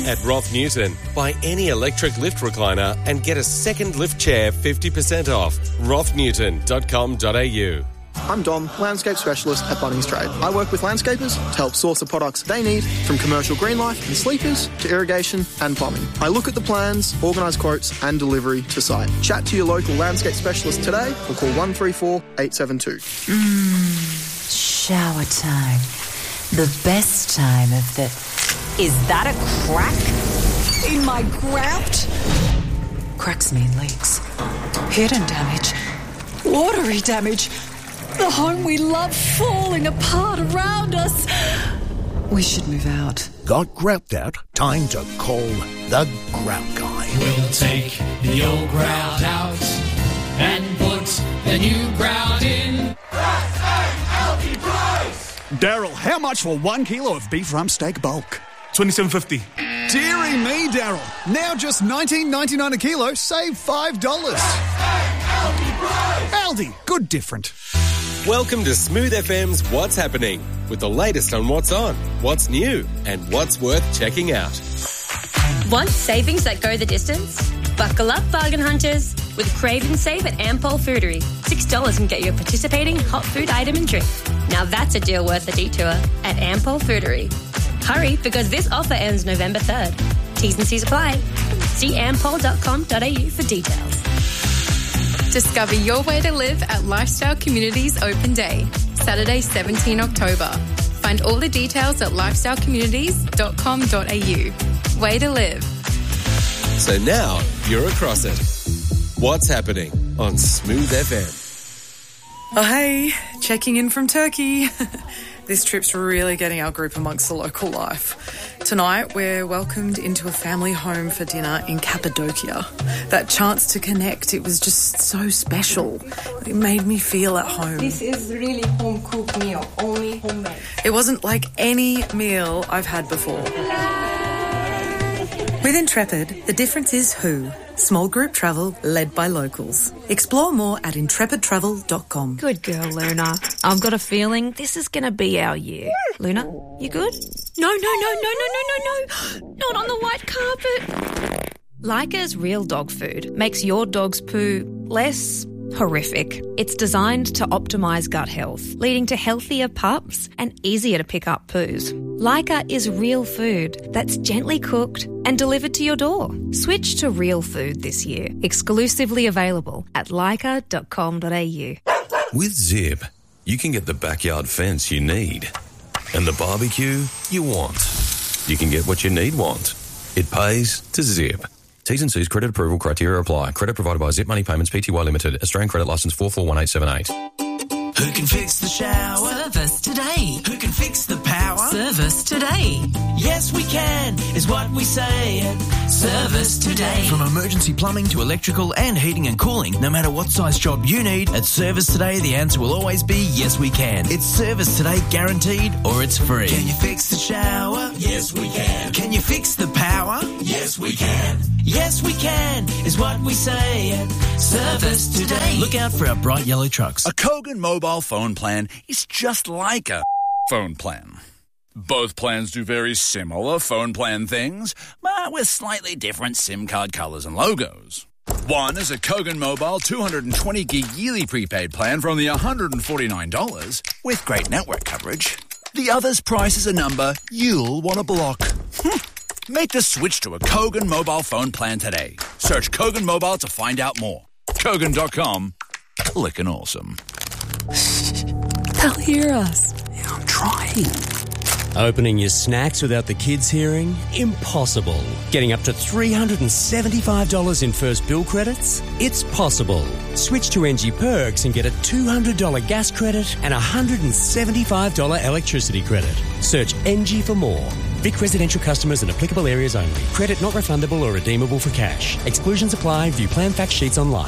At Roth Newton, buy any electric lift recliner and get a second lift chair 50% off. rothNewton.com.au. I'm Dom, landscape specialist at Bunnings Trade. I work with landscapers to help source the products they need, from commercial green life and sleepers to irrigation and plumbing. I look at the plans, organise quotes and delivery to site. Chat to your local landscape specialist today or call 134 872. Shower time. The best time of the... Is that a crack in my grout? Cracks mean leaks. Hidden damage. Watery damage. The home we love falling apart around us. We should move out. Got grout out? Time to call the Grout Guy. We'll take the old grout out and put the new grout in. That's an Aldi price! Daryl, how much for 1 kilo of beef rump steak bulk? $27.50. Deary me, Daryl. Now just $19.99 a kilo, save $5. That's an Aldi price! Aldi, good different. Welcome to Smooth FM's What's Happening, with the latest on what's on, what's new, and what's worth checking out. Want savings that go the distance? Buckle up, bargain hunters, with Crave and Save at Ampol Foodery. $6 can get you a participating hot food item and drink. Now that's a deal worth a detour at Ampol Foodery. Hurry, because this offer ends November 3rd. T's and C's apply. See ampol.com.au for details. Discover your way to live at Lifestyle Communities Open Day, Saturday 17 October. Find all the details at lifestylecommunities.com.au. Way to live. So now you're across it. What's happening on Smooth FM? Oh, hey, checking in from Turkey. This trip's really getting our group amongst the local life. Tonight, we're welcomed into a family home for dinner in Cappadocia. That chance to connect, it was just so special. It made me feel at home. This is really home-cooked meal, only homemade. It wasn't like any meal I've had before. With Intrepid, the difference is who. Small group travel led by locals. Explore more at intrepidtravel.com. Good girl, Luna. I've got a feeling this is going to be our year. Luna, you good? No. Not on the white carpet. Leica's Real Dog Food makes your dog's poo less horrific. It's designed to optimise gut health, leading to healthier pups and easier to pick up poos. Leica is real food that's gently cooked and delivered to your door. Switch to real food this year. Exclusively available at leica.com.au. With Zip, you can get the backyard fence you need and the barbecue you want. You can get what you want. It pays to Zip. T's and C's credit approval criteria apply. Credit provided by Zip Money Payments Pty Limited. Australian credit licence 441878. Who can fix the shower? Service today. Who can fix the power? Service today. Yes, we can, is what we say at Service Today. From emergency plumbing to electrical and heating and cooling, no matter what size job you need, at Service Today, the answer will always be yes, we can. It's Service Today guaranteed, or it's free. Can you fix the shower? Yes, we can. Can you fix the power? Yes, we can. Yes, we can, is what we say at Service Today. Look out for our bright yellow trucks. A Kogan mobile phone plan is just like a phone plan. Both plans do very similar phone plan things, but with slightly different SIM card colours and logos. One is a Kogan Mobile 220 gig yearly prepaid plan for only $149 with great network coverage. The other's price is a number you'll want to block. Make the switch to a Kogan mobile phone plan today. Search Kogan Mobile to find out more. Kogan.com. Lickin' awesome. They'll hear us. Yeah, I'm trying. Opening your snacks without the kids hearing? Impossible. Getting up to $375 in first bill credits? It's possible. Switch to NG Perks and get a $200 gas credit and a $175 electricity credit. Search NG for more. Vic residential customers and applicable areas only. Credit not refundable or redeemable for cash. Exclusions apply. View plan fact sheets online.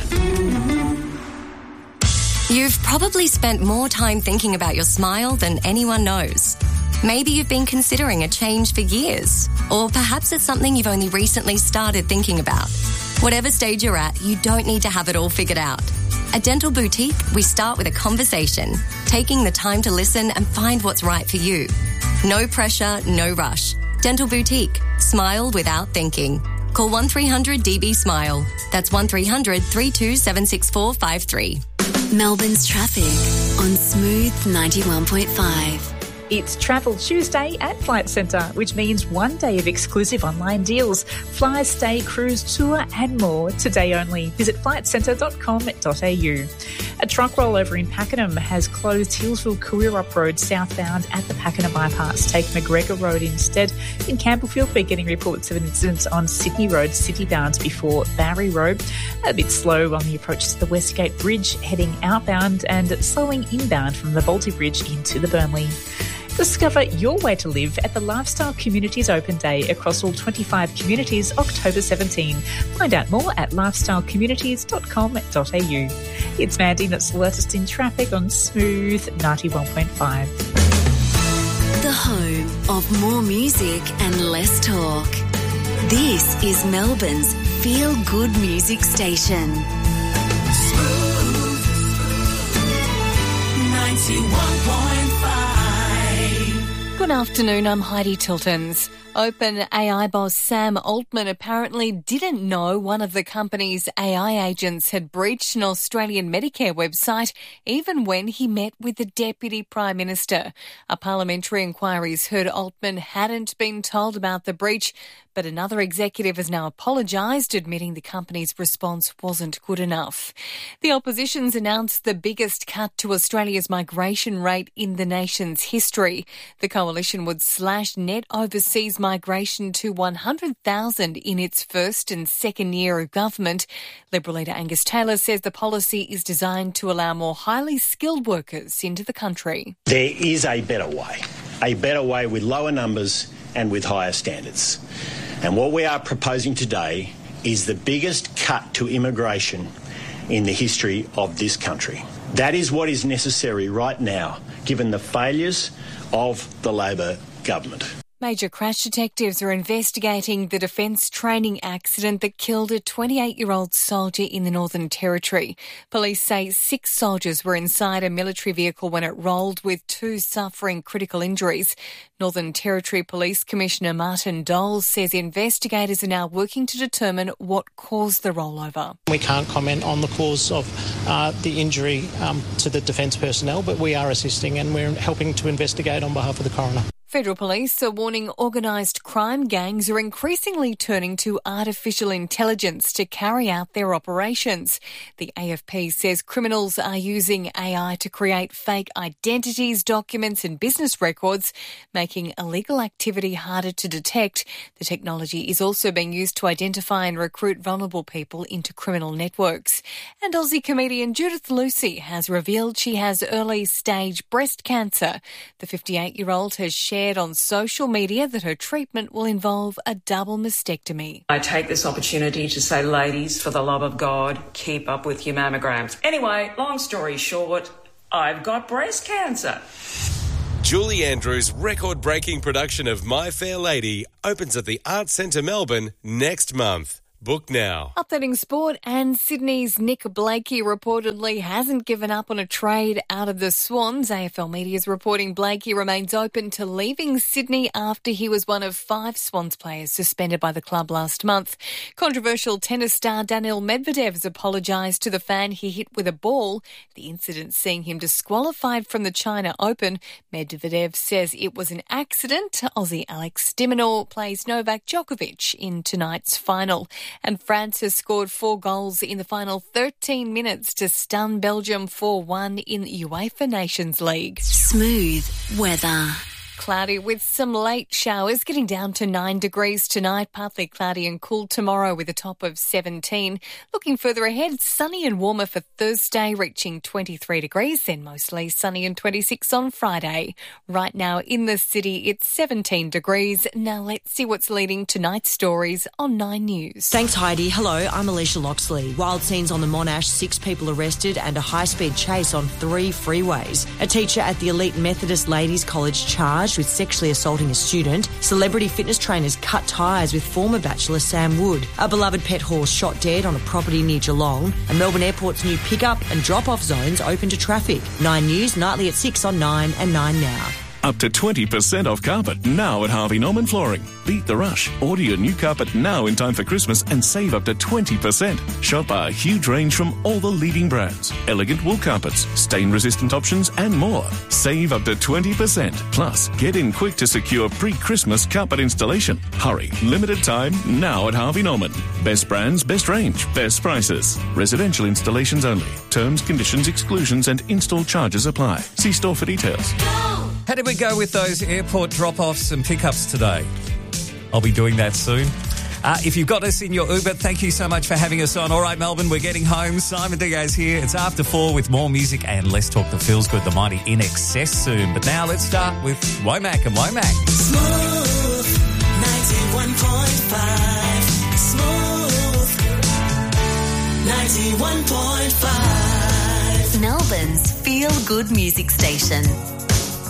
You've probably spent more time thinking about your smile than anyone knows. Maybe you've been considering a change for years, or perhaps it's something you've only recently started thinking about. Whatever stage you're at, you don't need to have it all figured out. At Dental Boutique, we start with a conversation, taking the time to listen and find what's right for you. No pressure, no rush. Dental Boutique. Smile without thinking. Call 1300 DB Smile. That's 1300 3276453. Melbourne's traffic on Smooth 91.5. It's Travel Tuesday at Flight Centre, which means one day of exclusive online deals, fly, stay, cruise, tour and more today only. Visit flightcentre.com.au. A truck rollover in Pakenham has closed Hillsville-Kooyurup Road southbound at the Pakenham bypass. Take McGregor Road instead. In Campbellfield, we're getting reports of an incident on Sydney Road, citybound before Barry Road. A bit slow on the approach to the Westgate Bridge, heading outbound and slowing inbound from the Balti Bridge into the Burnley. Discover your way to live at the Lifestyle Communities Open Day across all 25 communities, October 17. Find out more at lifestylecommunities.com.au. It's Mandy, that's the latest in traffic on Smooth 91.5. The home of more music and less talk. This is Melbourne's feel-good music station. Smooth 91.5. Good afternoon, I'm Heidi Tiltons. OpenAI boss Sam Altman apparently didn't know one of the company's AI agents had breached an Australian Medicare website even when he met with the Deputy Prime Minister. A parliamentary inquiry's heard Altman hadn't been told about the breach, but another executive has now apologised, admitting the company's response wasn't good enough. The opposition's announced the biggest cut to Australia's migration rate in the nation's history. The coalition would slash net overseas migration to 100,000 in its first and second year of government. Liberal leader Angus Taylor says the policy is designed to allow more highly skilled workers into the country. There is a better way with lower numbers and with higher standards. And what we are proposing today is the biggest cut to immigration in the history of this country. That is what is necessary right now, given the failures of the Labor government. Major crash detectives are investigating the defence training accident that killed a 28-year-old soldier in the Northern Territory. Police say 6 soldiers were inside a military vehicle when it rolled, with 2 suffering critical injuries. Northern Territory Police Commissioner Martin Dole says investigators are now working to determine what caused the rollover. We can't comment on the cause of the injury to the defence personnel, but we are assisting and we're helping to investigate on behalf of the coroner. Federal police are warning organised crime gangs are increasingly turning to artificial intelligence to carry out their operations. The AFP says criminals are using AI to create fake identities, documents and business records, making illegal activity harder to detect. The technology is also being used to identify and recruit vulnerable people into criminal networks. And Aussie comedian Judith Lucy has revealed she has early-stage breast cancer. The 58-year-old has shared on social media that her treatment will involve a double mastectomy. I take this opportunity to say, ladies, for the love of God, keep up with your mammograms. Anyway, long story short, I've got breast cancer. Julie Andrews' record-breaking production of My Fair Lady opens at the Arts Centre Melbourne next month. Book now. Updating sport, and Sydney's Nick Blakey reportedly hasn't given up on a trade out of the Swans. AFL media is reporting Blakey remains open to leaving Sydney after he was one of 5 Swans players suspended by the club last month. Controversial tennis star Daniil Medvedev has apologised to the fan he hit with a ball. The incident seeing him disqualified from the China Open. Medvedev says it was an accident. Aussie Alex de Minaur plays Novak Djokovic in tonight's final. And France has scored 4 goals in the final 13 minutes to stun Belgium 4-1 in the UEFA Nations League. Smooth weather. Cloudy with some late showers, getting down to 9 degrees tonight. Partly cloudy and cool tomorrow with a top of 17. Looking further ahead, sunny and warmer for Thursday, reaching 23 degrees, then mostly sunny and 26 on Friday. Right now in the city, it's 17 degrees. Now let's see what's leading tonight's stories on 9 News. Thanks, Heidi. Hello, I'm Alicia Loxley. Wild scenes on the Monash, 6 people arrested and a high-speed chase on 3 freeways. A teacher at the elite Methodist Ladies College charged with sexually assaulting a student. Celebrity fitness trainers cut ties with former bachelor Sam Wood. A beloved pet horse shot dead on a property near Geelong. And Melbourne Airport's new pick-up and drop-off zones open to traffic. 9 News, nightly at 6 on 9 and 9 Now. Up to 20% off carpet now at Harvey Norman Flooring. Beat the rush. Order your new carpet now in time for Christmas and save up to 20%. Shop our huge range from all the leading brands. Elegant wool carpets, stain-resistant options and more. Save up to 20%. Plus, get in quick to secure pre-Christmas carpet installation. Hurry. Limited time now at Harvey Norman. Best brands, best range, best prices. Residential installations only. Terms, conditions, exclusions and install charges apply. See store for details. How did we go with those airport drop-offs and pickups today? I'll be doing that soon. If you've got us in your Uber, thank you so much for having us on. All right, Melbourne, we're getting home. Simon Diaz here. It's after 4 with more music and Let's Talk the Feels Good, the mighty In Excess soon. But now let's start with Womack and Womack. Smooth 91.5. Smooth 91.5. Melbourne's Feel Good Music Station.